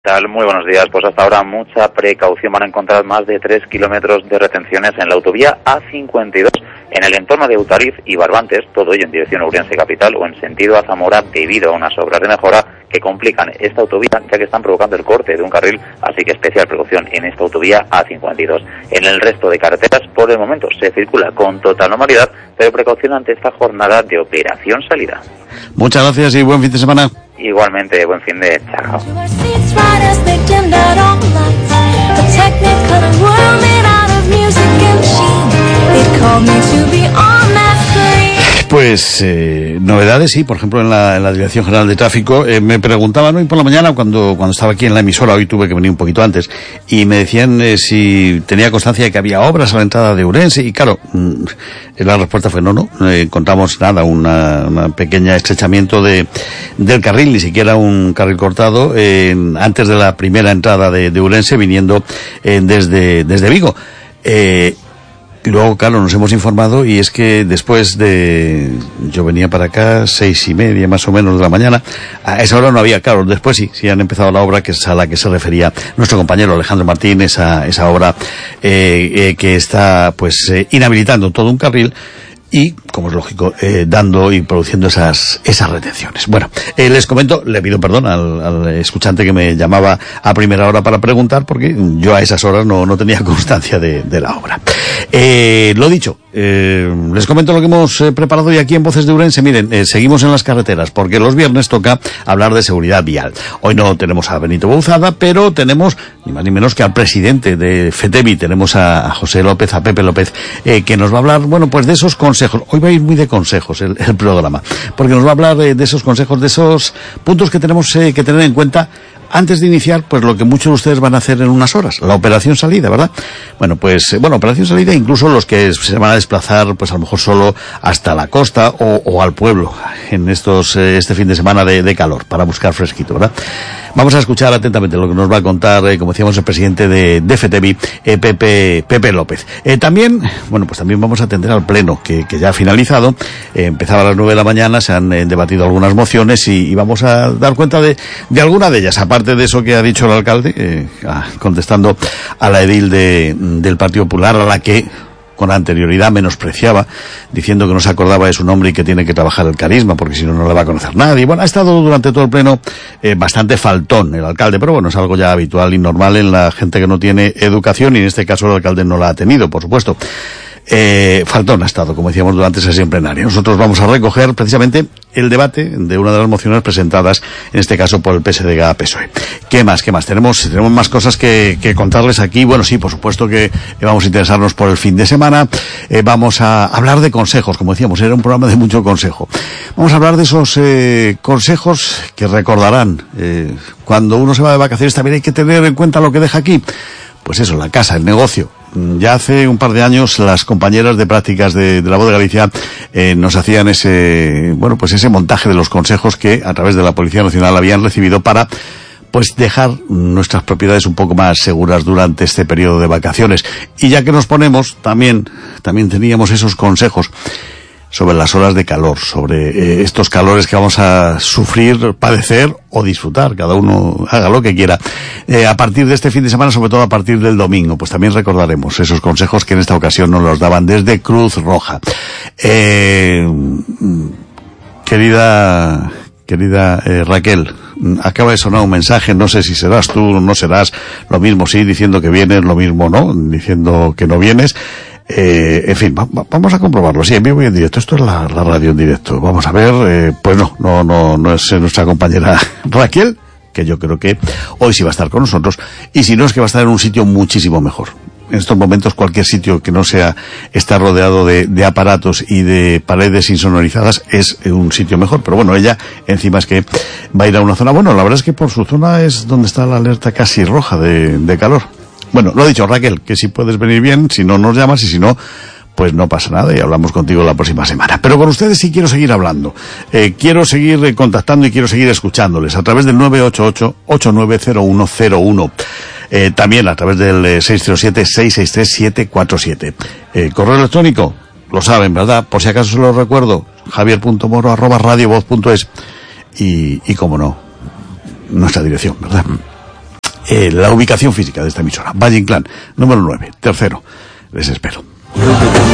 Tal, muy buenos días. Pues hasta ahora mucha precaución. Van a encontrar más de 3 kilómetros de retenciones en la autovía A52 en el entorno de Utariz y Barbantes, todo ello en dirección a Ourense capital o en sentido a Zamora debido a unas obras de mejora que complican esta autovía ya que están provocando el corte de un carril, así que especial precaución en esta autovía A52. En el resto de carreteras por el momento se circula con total normalidad, pero precaución ante esta jornada de operación salida. Muchas gracias y buen fin de semana. Igualmente, buen fin de chao. Pues novedades, sí, por ejemplo en la Dirección General de Tráfico me preguntaban hoy por la mañana cuando estaba aquí en la emisora, hoy tuve que venir un poquito antes, y me decían si tenía constancia de que había obras a la entrada de Ourense, y claro, la respuesta fue no encontramos nada, una pequeña estrechamiento del carril, ni siquiera un carril cortado antes de la primera entrada de Ourense viniendo desde Vigo. Y luego, claro, nos hemos informado y es que después yo venía para acá 6:30 más o menos de la mañana, a esa hora no había, claro, después sí han empezado la obra que es a la que se refería nuestro compañero Alejandro Martín, esa obra que está pues inhabilitando todo un carril y, como es lógico, dando y produciendo esas retenciones. Bueno, les comento, le pido perdón al escuchante que me llamaba a primera hora para preguntar, porque yo a esas horas no tenía constancia de la obra. Lo dicho, les comento lo que hemos preparado hoy aquí en Voces de Ourense. Miren, seguimos en las carreteras, porque los viernes toca hablar de seguridad vial. Hoy no tenemos a Benito Bouzada, pero tenemos, ni más ni menos que al presidente de FETEVI, tenemos a José López, a Pepe López, que nos va a hablar, bueno, pues de esos consejos. Hoy va a ir muy de consejos el programa, porque nos va a hablar de esos consejos, de esos puntos que tenemos que tener en cuenta antes de iniciar, pues lo que muchos de ustedes van a hacer en unas horas, la operación salida, ¿verdad? Bueno, pues, operación salida, incluso los que se van a desplazar, pues a lo mejor solo hasta la costa o al pueblo en este fin de semana de calor, para buscar fresquito, ¿verdad? Vamos a escuchar atentamente lo que nos va a contar, como decíamos, el presidente de FETEVI, Pepe López. También vamos a atender al pleno, que ya ha finalizado. Empezaba a las 9 de la mañana, se han debatido algunas mociones y vamos a dar cuenta de alguna de ellas, aparte de eso que ha dicho el alcalde, contestando a la edil del Partido Popular, a la que con anterioridad menospreciaba, diciendo que no se acordaba de su nombre y que tiene que trabajar el carisma, porque si no le va a conocer nadie. Bueno, ha estado durante todo el pleno bastante faltón el alcalde, pero bueno, es algo ya habitual y normal en la gente que no tiene educación, y en este caso el alcalde no la ha tenido, por supuesto. Faltón ha estado, como decíamos, durante esa sesión plenaria. Nosotros vamos a recoger precisamente el debate de una de las mociones presentadas, en este caso por el PSDG-PSOE. ¿Qué más? Tenemos más cosas que contarles aquí. Bueno, sí, por supuesto que vamos a interesarnos por el fin de semana. Vamos a hablar de consejos, como decíamos, era un programa de mucho consejo. Vamos a hablar de esos consejos que recordarán. Cuando uno se va de vacaciones también hay que tener en cuenta lo que deja aquí. Pues eso, la casa, el negocio. Ya hace un par de años las compañeras de prácticas de La Voz de Galicia nos hacían ese montaje de los consejos que a través de la Policía Nacional habían recibido para pues dejar nuestras propiedades un poco más seguras durante este periodo de vacaciones. Y ya que nos ponemos, también teníamos esos consejos sobre las horas de calor, sobre estos calores que vamos a sufrir, padecer o disfrutar, cada uno haga lo que quiera. A partir de este fin de semana, sobre todo a partir del domingo, pues también recordaremos esos consejos que en esta ocasión nos los daban desde Cruz Roja. Querida Raquel, acaba de sonar un mensaje, no sé si serás tú o no serás, lo mismo sí, diciendo que vienes, lo mismo no, diciendo que no vienes. En fin, vamos a comprobarlo. Sí, en vivo y en directo. Esto es la radio en directo. Vamos a ver. Pues no es nuestra compañera Raquel, que yo creo que hoy sí va a estar con nosotros. Y si no, es que va a estar en un sitio muchísimo mejor. En estos momentos, cualquier sitio que no está rodeado de aparatos y de paredes insonorizadas es un sitio mejor. Pero bueno, ella encima es que va a ir a una zona. Bueno, la verdad es que por su zona es donde está la alerta casi roja de calor. Bueno, lo dicho, Raquel, que si puedes venir bien, si no nos llamas, y si no, pues no pasa nada y hablamos contigo la próxima semana. Pero con ustedes sí quiero seguir hablando. Quiero seguir contactando y quiero seguir escuchándoles a través del 988-890101. También a través del 607-663-747. Correo electrónico, lo saben, ¿verdad? Por si acaso se lo recuerdo, javier.moro@radiovoz.es. Y como no, nuestra dirección, ¿verdad? la ubicación física de esta emisora. Valle Inclán, número 9, tercero. Les espero.